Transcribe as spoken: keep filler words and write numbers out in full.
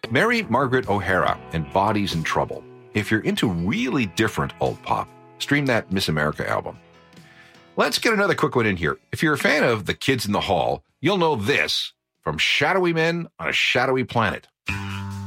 Mary Margaret O'Hara and Bodies in Trouble. If you're into really different alt pop, stream that Miss America album. Let's get another quick one in here. If you're a fan of The Kids in the Hall, you'll know this from Shadowy Men on a Shadowy Planet.